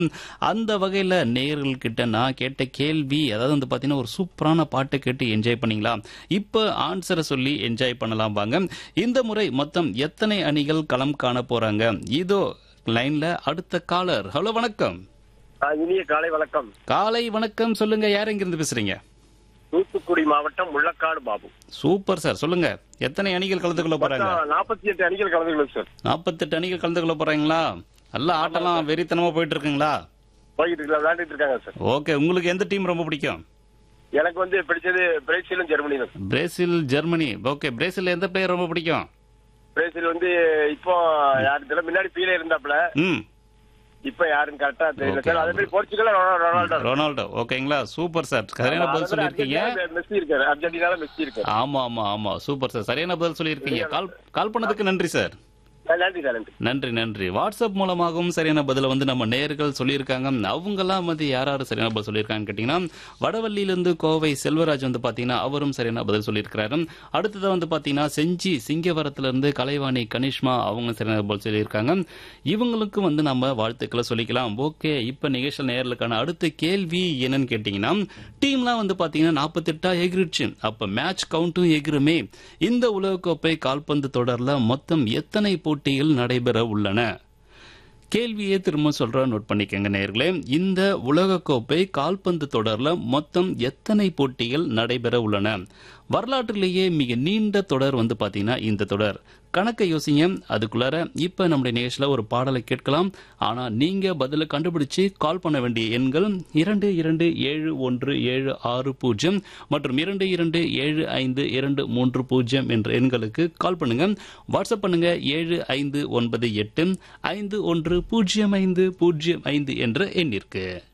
அந்த வகையில நேயர்கள் கிட்ட நான் கேட்ட கேள்வி, அதாவது வந்து பார்த்தீங்கன்னா, ஒரு சூப்பரான பாட்ட கேட்டு என்ஜாய் பண்ணீங்களா? இப்ப ஆன்ஸர சொல்லி என்ஜாய் பண்ணலாம் வாங்க. இந்த முறை மொத்தம் எத்தனை அணிகள் களம் காண போறாங்க? இதோ லைன்ல அடுத்த காலர். ஹலோ வணக்கம். இனிய காலை வணக்கம். காலை வணக்கம். சொல்லுங்க, யார் எங்கிருந்து பேசுறீங்க? தூத்துக்குடி மாவட்டம் முள்ளக்காடு பாபு. Super sir. சொல்லுங்க, எத்தனை அணிகள் கலந்து கொள்ள போறாங்க? 48 அணிகள் கலந்துக்கணும் சார். 48 அணிகள் கலந்து கொள்ள போறாங்களா? நல்ல ஆட்டம்லாம் வெறித்தனமா போயிட்டு இருக்குங்களா? போயிட்டு இருக்க விளையாண்டுட்டு இருக்காங்க சார். ஓகே, உங்களுக்கு எந்த டீம் ரொம்ப பிடிக்கும்? எனக்கு வந்து பிடிச்சது பிரேசிலும் ஜெர்மனியும் sir. Brazil, Germany. Okay, Brazil எந்த பிளேயர் ரொம்ப பிடிக்கும்? பிரேசில் வந்து இப்போ யாரு தெரியல, முன்னாடி பீலே இருந்தாப்ல, ம் இப்ப யாருன்னு கரெக்டா தெரியல Okay. சார். அதே மாதிரி போர்ச்சுகல் ரொனால்டோ. ரொனால்டோ. ஓகேங்களா, சூப்பர் சார். சரியான பதில் சொல்லியிருக்கீங்க. மெஸ்ஸி இருக்காரு, அர்ஜென்டினால மெஸ்ஸி இருக்காரு. ஆமா ஆமா ஆமா, சூப்பர் சார். சரியான பதில் சொல்லியிருக்கீங்க. கால் பண்ணதுக்கு நன்றி சார். நன்றி சார். நன்றி. நன்றி நன்றி. வாட்ஸ்அப் மூலமாகவும் சரியான பதில வந்து நம்ம நேயர்கள் சொல்லியிருக்காங்க. அவங்கெல்லாம் வந்து யார் யார் சரியான பதில் சொல்லியிருக்காங்கன்னு கேட்டீங்கன்னா, வடவள்ளியிலிருந்து கோவை செல்வராஜ் வந்து பாத்தீங்கன்னா அவரும் சரியான பதில் சொல்லியிருக்கிறாரு. அடுத்தது வந்து பாத்தீங்கன்னா செஞ்சி சிங்கவரத்திலிருந்து கலைவாணி கனிஷ்மா அவங்க சரியான பதில் சொல்லியிருக்காங்க. இவங்களுக்கு வந்து நம்ம வாழ்த்துக்களை சொல்லிக்கலாம். ஓகே, இப்ப நிகழ்ச்சி நேயர்களுக்கான அடுத்த கேள்வி என்னன்னு கேட்டீங்கன்னா, டீம்லாம் வந்து பாத்தீங்கன்னா 48 எகிரிச்சு. அப்ப மேட்ச் கவுண்ட்டும் எகிருமே. இந்த உலகக்கோப்பை கால்பந்து தொடர்ல மொத்தம் எத்தனை போட்டிகள் நடைபெற உள்ளன? கேள்வியே திரும்ப சொல்ற, நோட் பண்ணிக்கங்க நேயர்களே. இந்த உலகக்கோப்பை கால்பந்து தொடர்ல மொத்தம் எத்தனை போட்டிகள் நடைபெற உள்ளன? வரலாற்றிலேயே மிக நீண்ட தொடர் வந்து பாத்தீங்கன்னா இந்த தொடர். கணக்கை யோசிங்க. அதுக்குள்ளார இப்ப நம்முடைய நிகழ்ச்சியில ஒரு பாடலை கேட்கலாம். ஆனா நீங்க பதில கண்டுபிடிச்சு கால் பண்ண வேண்டிய எண்கள் 227176 மற்றும் 227523 என்ற எண்களுக்கு கால் பண்ணுங்க. வாட்ஸ்அப் பண்ணுங்க 7598 510505 என்ற எண்ணிற்கு.